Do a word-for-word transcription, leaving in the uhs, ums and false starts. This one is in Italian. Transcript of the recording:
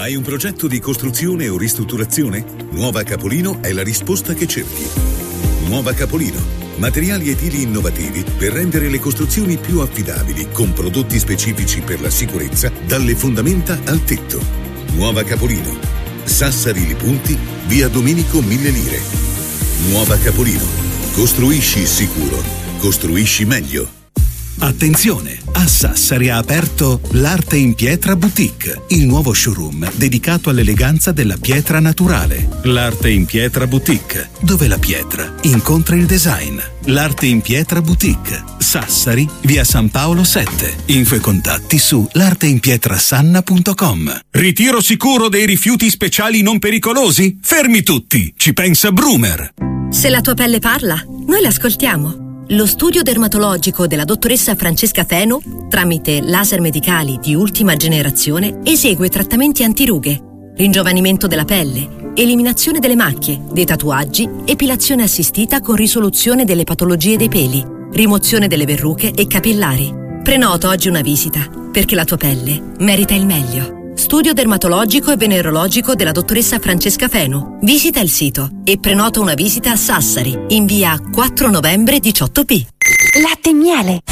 Hai un progetto di costruzione o ristrutturazione? Nuova Capolino è la risposta che cerchi. Nuova Capolino. Materiali edili innovativi per rendere le costruzioni più affidabili, con prodotti specifici per la sicurezza, dalle fondamenta al tetto. Nuova Capolino. Sassari Li Punti, via Domenico Mille Lire. Nuova Capolino. Costruisci sicuro. Costruisci meglio. Attenzione! A Sassari ha aperto l'Arte in Pietra Boutique, il nuovo showroom dedicato all'eleganza della pietra naturale. L'Arte in Pietra Boutique, dove la pietra incontra il design. L'Arte in Pietra Boutique, Sassari, via San Paolo sette. Info e contatti su l'arteinpietrasanna punto com. Ritiro sicuro dei rifiuti speciali non pericolosi? Fermi tutti! Ci pensa Brumer! Se la tua pelle parla, noi l'ascoltiamo. Lo studio dermatologico della dottoressa Francesca Feno, tramite laser medicali di ultima generazione, esegue trattamenti antirughe, ringiovanimento della pelle, eliminazione delle macchie, dei tatuaggi, epilazione assistita con risoluzione delle patologie dei peli, rimozione delle verruche e capillari. Prenota oggi una visita, perché la tua pelle merita il meglio. Studio dermatologico e venerologico della dottoressa Francesca Feno. Visita il sito e prenota una visita a Sassari, in via quattro novembre diciotto B. Latte e miele.